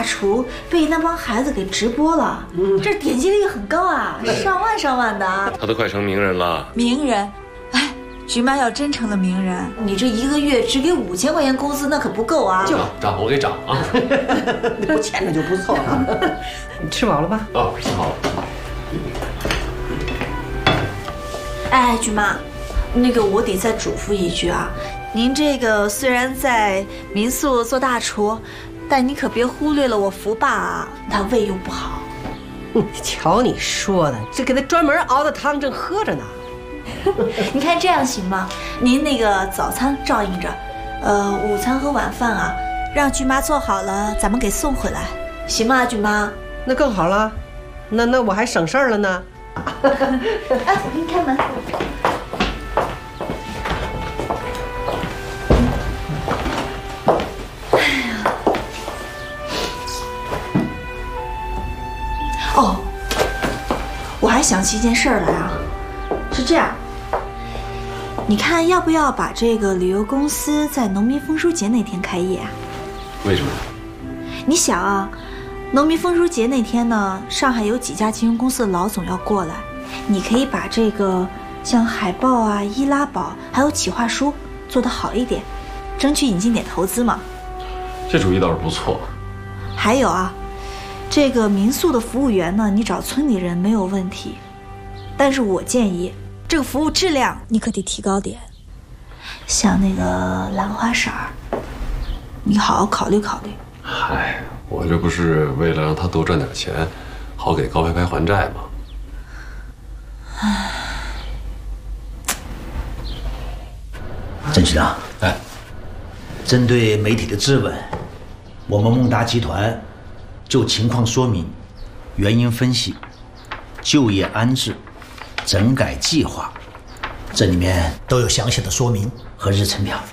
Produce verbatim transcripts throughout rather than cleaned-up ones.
厨被那帮孩子给直播了，嗯、这点击率很高啊，上万上万的。 他都快成名人了。 名人，哎，菊妈要真成了名人，你这一个月只给五千块钱工资，那可不够啊！ 就涨，我给涨啊！ 你不欠着就不错了。你吃饱了吧？ 哦，吃好了。 哎，菊妈，那个我得再嘱咐一句啊，您这个虽然在民宿做大厨，但你可别忽略了我福爸啊，他胃又不好。 瞧你说的，这给他专门熬的汤正喝着呢。 你看这样行吗？您那个早餐照应着，呃，午餐和晚饭啊，让菊妈做好了，咱们给送回来，行吗？菊妈？ 那更好了，那那我还省事儿了呢。 哎，我给你开门。哎呀，哦，我还想起一件事儿来啊，是这样。你看要不要把这个旅游公司在农民丰收节那天开业啊？ 为什么？ 你想啊，农民丰收节那天呢，上海有几家金融公司的老总要过来，你可以把这个像海报啊、易拉宝还有企划书做得好一点，争取引进点投资嘛。 这主意倒是不错。 还有啊，这个民宿的服务员呢，你找村里人没有问题，但是我建议这个服务质量你可得提高点，像那个兰花色儿，你好好考虑考虑。 嗨，我这不是为了让他多赚点钱，好给高拍拍还债吗？ 唉， 郑局长，哎，针对媒体的质问，我们孟达集团就情况说明、原因分析、就业安置、整改计划，这里面都有详细的说明和日程表。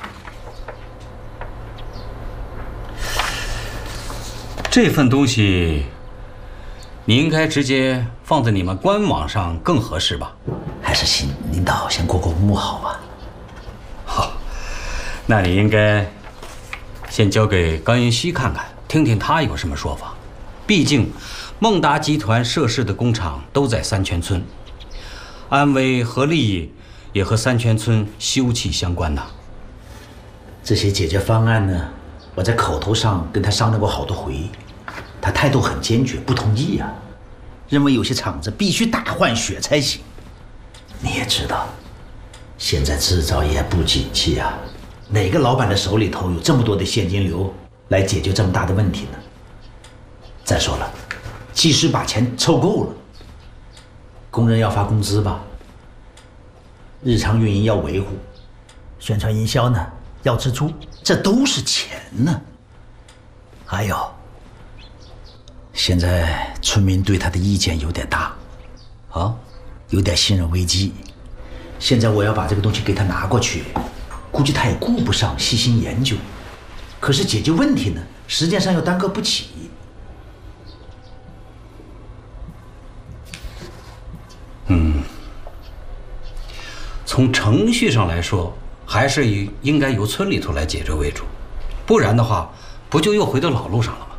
这份东西，你应该直接放在你们官网上更合适吧？ 还是请领导先过过目好吧？ 好，那你应该先交给高云熙看看，听听他有什么说法。毕竟，孟达集团涉事的工厂都在三泉村，安危和利益也和三泉村休戚相关呐。 这些解决方案呢，我在口头上跟他商量过好多回，他态度很坚决，不同意啊，认为有些厂子必须大换血才行。你也知道，现在制造业不景气啊，哪个老板的手里头有这么多的现金流来解决这么大的问题呢？再说了，即使把钱凑够了，工人要发工资吧，日常运营要维护，宣传营销呢要支出，这都是钱呢。还有，现在村民对他的意见有点大，啊，有点信任危机。现在我要把这个东西给他拿过去，估计他也顾不上细心研究。可是解决问题呢，时间上又耽搁不起。 嗯，从程序上来说，还是以应该由村里头来解决为主，不然的话，不就又回到老路上了吗？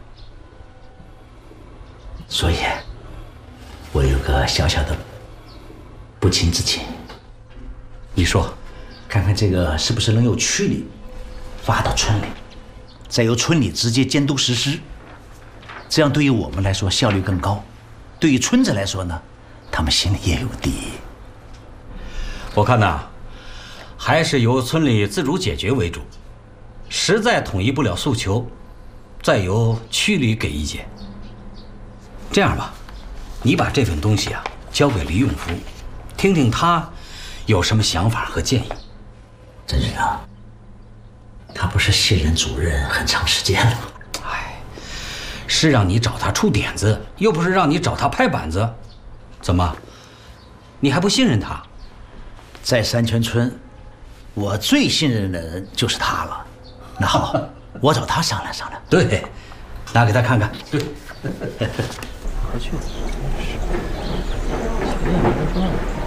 所以，我有个小小的不情之请。 你说， 看看这个是不是能由区里发到村里，再由村里直接监督实施，这样对于我们来说效率更高，对于村子来说呢，他们心里也有底。 我看呐，还是由村里自主解决为主，实在统一不了诉求，再由区里给意见。这样吧，你把这份东西啊交给李永福，听听他有什么想法和建议。 郑局长，他不是卸任主任很长时间了吗？ 哎，是让你找他出点子，又不是让你找他拍板子。怎么，你还不信任他？ 在三泉村，我最信任的人就是他了。那好，我找他商量商量。 对，拿给他看看。对。 回去。前面没说。